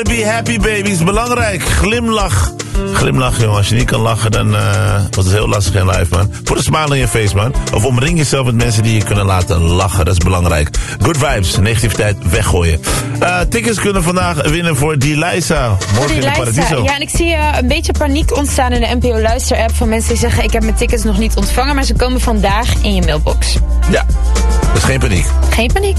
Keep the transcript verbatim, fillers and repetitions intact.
Be happy, baby, is belangrijk. Glimlach. Glimlach, jongen. Als je niet kan lachen, dan uh, wordt het heel lastig in life, man. Put a smile on your face, man. Of omring jezelf met mensen die je kunnen laten lachen. Dat is belangrijk. Good vibes. Negativiteit weggooien. Uh, tickets kunnen vandaag winnen voor Dilisa. Morgen in de Paradiso. Ja, en ik zie uh, een beetje paniek ontstaan in de N P O Luister-app van mensen die zeggen, ik heb mijn tickets nog niet ontvangen, maar ze komen vandaag in je mailbox. Ja, dus geen paniek. Geen paniek.